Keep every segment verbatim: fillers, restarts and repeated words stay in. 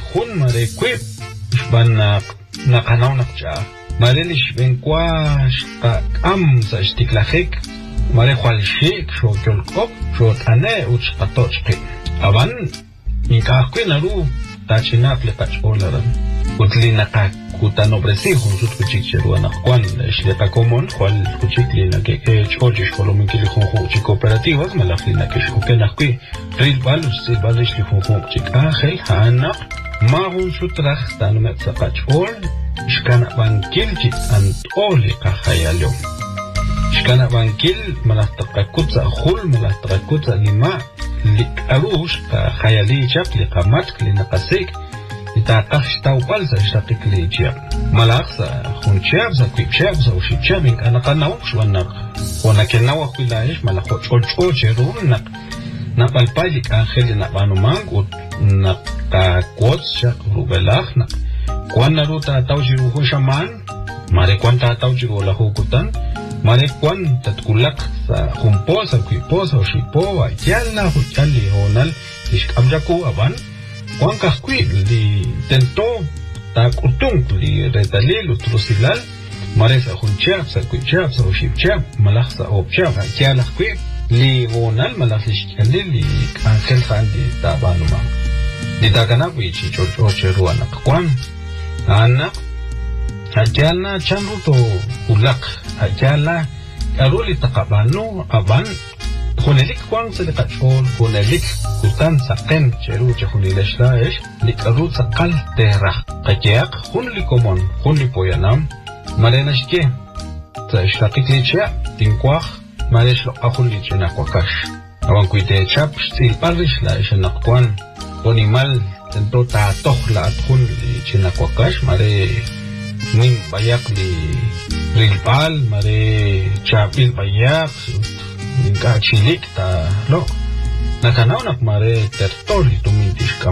hun mare kwip ban nakanaw nakcha marelish benkwash am sa stiklahik mare khwalshik sho jolkop sho tane uch patochki aban inkahkwi naru tachinap le pacholaran utlina ka kutano presi junsut kuchik cheruana kwan shleta komon khwal kuchik lina ke chojish kolomin ke khonjo chik cooperativas malaflina ke shukena kwi ril balus sil balish li khonjo chik akhel hana magun sutrach tanumet sapachol shkana bankil chik antoli kahayalyo shkana bankil malastaqakutsa khul malastaqakutsa lima lik arush kahayali chap liqamat linaqasik itaqash tawbalsa shtaqik lichia malaqsa khunchab za kwipchab za ushibchab in ana qanaw shwana wana kenaw khilaish malaqo cholcho cherun na palpalik angel na banumang ut na ka quotes shaq rubelach na kwana ruta tawjiru ho shaman mare kwanta tawjiru la hukutan mare kwan tatkulak sa khumposa kwiposa ushipo yalla huchalli honal ishkamjaku aban Juan Casqui li tentó ta kutung li retalil utrusilal maresa hunchab sa kuchab sa ushibchab malakh sa obchab kialakh qui li gonal malakh lishkali li angel khandi tabanuma di tagana wichi chocho cheruana kwan ana ajana chanruto ulak ajala aruli taqabanu aban Hunelik kwang sa likachol, hunelik kutan sa ken cheru che hunilesh laesh, likarut sa kal terah. Kakiak, hunli komon, hunli poyanam, marenash ke. Sa ishlakik lichya, tinkwak, maresh lo ahunli che nakwakash. Awan kuite chap, stil parish laesh nakwan, ponimal, tento taatoh la at hunli che nakwakash, mare nim bayak li rilpal, mare chapil bayak, Inka chilik ta lo nakanaw nak mare tertori tumintish kam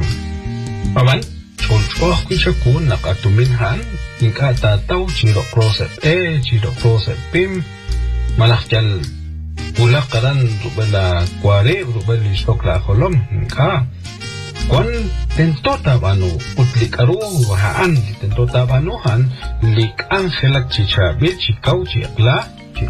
aban cholchoh kuchakun nakatuminhan inka ta taw chiro crosep e chiro crosep pim malakjal ulakaran rubela kware rubeli stokla kolom inka kwan tentota banu utlik aru haan tentota banu han lik angelak chicha bichi kauchi akla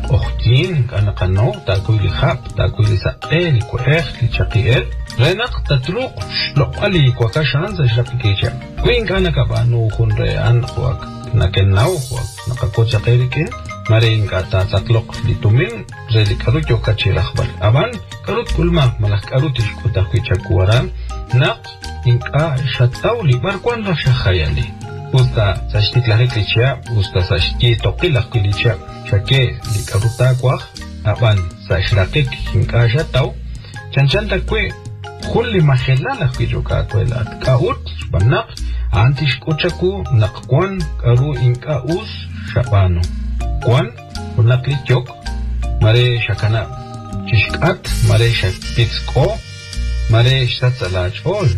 ochtin kana kano ta kuili khap ta kuili saqel ko ekh li chaqiel renak tatruq lo ali ko kashan za shaqikecha kuin kana ka banu khunre an khwak nakenau khwak nakako chaqerikin marin ka ta tatluq li tumin zeli karu jo kachil akhbar aban karut kulma malak karut ko ta kuicha kuaran naq inka shataw li barkwan ra shakhayali usta sashtik la reklicha usta sashki toqila qilicha Shake di karuta kwak aban sa shlakik hinkasha taw chanchan takwe khulli mahelala kijoka toilat kaut banak antish kuchaku nakwan karu inka us shabano kwan unakli chok mare shakana chishkat mare shapitsko mare shtatsalach ol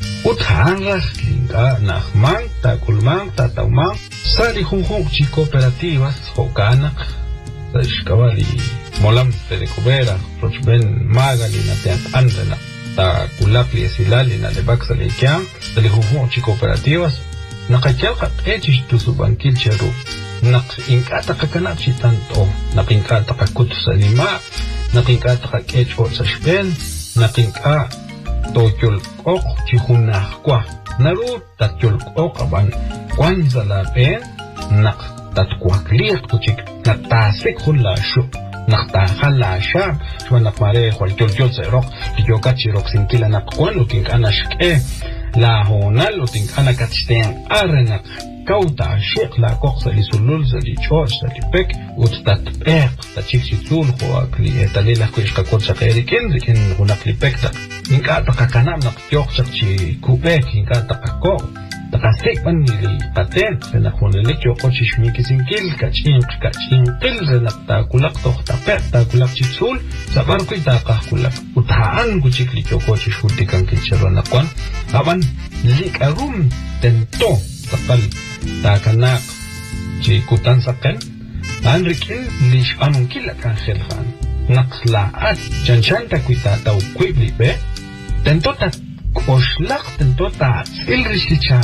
uthanras linga nachmang takulmang tatawmang Sali junjung chi cooperativas hokanak sa iskawali molam telecubera rochben magalina teant andrena ta kulapli esilalina lebak salikiam sali junjung chi cooperativas nakachalqa qechis tusubankil cheru nak inkata kakanap si tanto nak inkata kakutu sa lima nak inkata kakecho sa shpen nak inka tokyol ok chi hunahkwa naru takyol ok aban Kwanza la pen nak tatkwakliq kuchik natasik hulla shu naktahala shab shwa nakmare khwalkyol kyol serok tiyokachi rok sinkila nakwan ukin kana shke la honal ukin kana katisten arenak kauta shik la koksa li sulul zali chosh zali pek uttat pek tachik situl khwakli etalila kuish kakot shakerikin rikin hunak li pek tak inka takakanam nak tyok chakchi kupek inka takako Takasik man nili patent na khonelek yo kochish mi kisinkil kachin kachin qil renak ta kulak tok ta pet ta kulak chitsul sabar ko ta ka kulak utaan kuchik li yo kochish hutikan kichero nakwan aban lik arum tento takal ta kanak chi kutan saken anrikin lish anun kila kan khelkhan naqslaat chanchan ta kuita ta kwibli be tento ta Koslak tento ta ilrishi